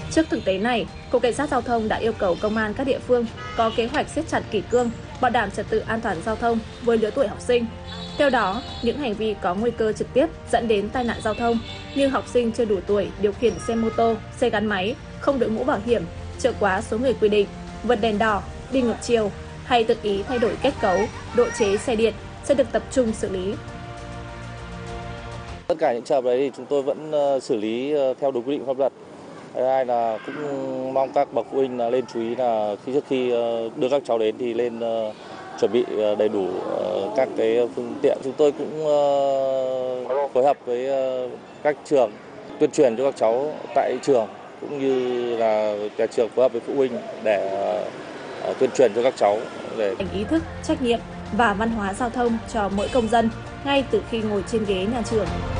Trước thực tế này, Cục Cảnh sát Giao thông đã yêu cầu công an các địa phương có kế hoạch siết chặt kỷ cương, bảo đảm trật tự an toàn giao thông với lứa tuổi học sinh. Theo đó, những hành vi có nguy cơ trực tiếp dẫn đến tai nạn giao thông như học sinh chưa đủ tuổi điều khiển xe mô tô, xe gắn máy, không đội mũ bảo hiểm, chở quá số người quy định, vượt đèn đỏ, đi ngược chiều hay tự ý thay đổi kết cấu, độ chế xe điện sẽ được tập trung xử lý. Tất cả những trường hợp đấy thì chúng tôi vẫn xử lý theo đúng quy định pháp luật. Thứ hai là cũng mong các bậc phụ huynh là lên chú ý là trước khi đưa các cháu đến thì lên chuẩn bị đầy đủ các cái phương tiện. Chúng tôi cũng phối hợp với các trường tuyên truyền cho các cháu tại trường cũng như là nhà trường phối hợp với phụ huynh để tuyên truyền cho các cháu để Ý thức, trách nhiệm và văn hóa giao thông cho mỗi công dân ngay từ khi ngồi trên ghế nhà trường.